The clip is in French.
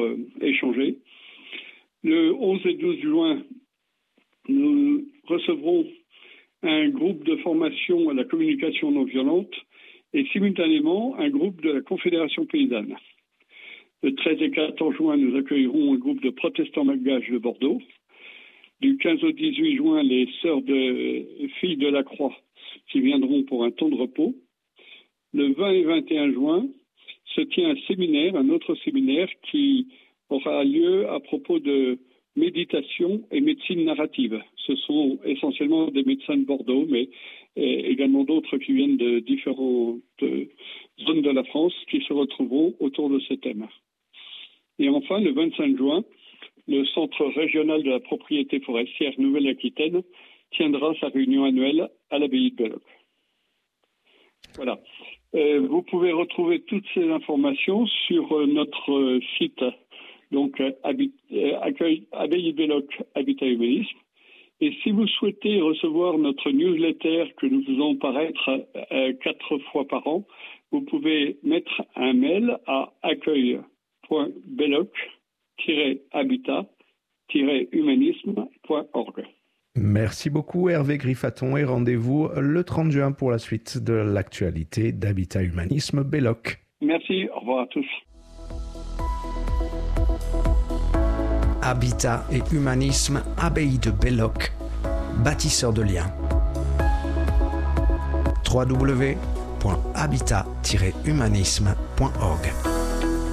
échanger. Le 11 et 12 juin, nous recevrons un groupe de formation à la communication non violente et simultanément un groupe de la Confédération paysanne. Le 13 et 14 juin, nous accueillerons un groupe de protestants malgaches de Bordeaux. Du 15 au 18 juin, les sœurs de filles de la Croix qui viendront pour un temps de repos. Le 20 et 21 juin se tient un autre séminaire qui aura lieu à propos de méditation et médecine narrative. Ce sont essentiellement des médecins de Bordeaux, mais également d'autres qui viennent de différentes zones de la France qui se retrouveront autour de ce thème. Et enfin, le 25 juin, le Centre régional de la propriété forestière Nouvelle-Aquitaine tiendra sa réunion annuelle à l'abbaye de Belloc. Voilà. Vous pouvez retrouver toutes ces informations sur notre site, donc Abbaye de Belloc, Habitat Humanisme. Et si vous souhaitez recevoir notre newsletter que nous faisons paraître 4 fois par an, vous pouvez mettre un mail à accueil.belloc-habitat-humanisme.org. Merci beaucoup Hervé Griffaton et rendez-vous le 30 juin pour la suite de l'actualité d'Habitat Humanisme Belloc. Merci, au revoir à tous. Habitat et Humanisme, Abbaye de Belloc, bâtisseur de liens. www.habitat-humanisme.org